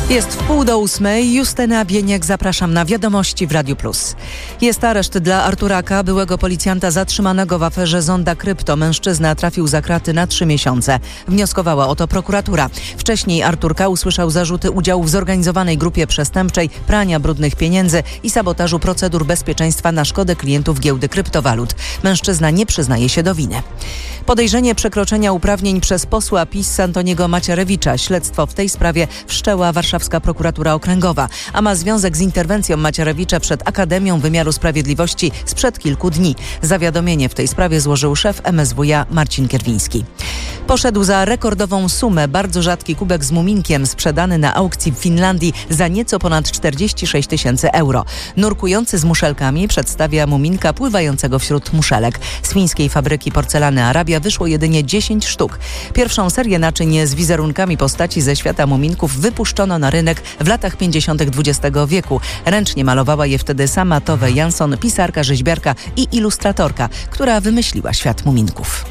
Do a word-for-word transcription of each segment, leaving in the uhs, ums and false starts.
Jest w pół do ósmej. Justyna Bieniek, zapraszam na Wiadomości w Radiu Plus. Jest areszt dla Artura K., byłego policjanta zatrzymanego w aferze Zonda Krypto. Mężczyzna trafił za kraty na trzy miesiące. Wnioskowała o to prokuratura. Wcześniej Artur K. usłyszał zarzuty udziału w zorganizowanej grupie przestępczej, prania brudnych pieniędzy i sabotażu procedur bezpieczeństwa na szkodę klientów giełdy kryptowalut. Mężczyzna nie przyznaje się do winy. Podejrzenie przekroczenia uprawnień przez posła PiS Antoniego Macierewicza. Śledztwo w tej sprawie wszczęła Warszawska Prokuratura Okręgowa, a ma związek z interwencją Macierewicza przed Akademią Wymiaru Sprawiedliwości sprzed kilku dni. Zawiadomienie w tej sprawie złożył szef M S W iA Marcin Kierwiński. Poszedł za rekordową sumę. Bardzo rzadki kubek z muminkiem sprzedany na aukcji w Finlandii za nieco ponad czterdzieści sześć tysięcy euro. Nurkujący z muszelkami przedstawia muminka pływającego wśród muszelek. Z fińskiej fabryki porcelany Arabia wyszło jedynie dziesięć sztuk. Pierwszą serię naczyń z wizerunkami postaci ze świata muminków wypuszczono na rynek w latach pięćdziesiątych dwudziestego wieku. Ręcznie malowała je wtedy sama Tove Jansson, pisarka, rzeźbiarka i ilustratorka, która wymyśliła świat muminków.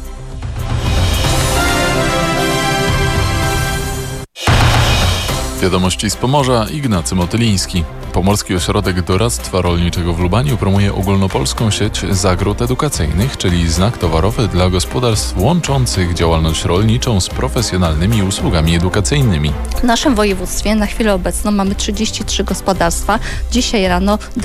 Wiadomości z Pomorza, Ignacy Motyliński. Pomorski Ośrodek Doradztwa Rolniczego w Lubaniu promuje ogólnopolską sieć zagród edukacyjnych, czyli znak towarowy dla gospodarstw łączących działalność rolniczą z profesjonalnymi usługami edukacyjnymi. W naszym województwie na chwilę obecną mamy trzydzieści trzy gospodarstwa. Dzisiaj rano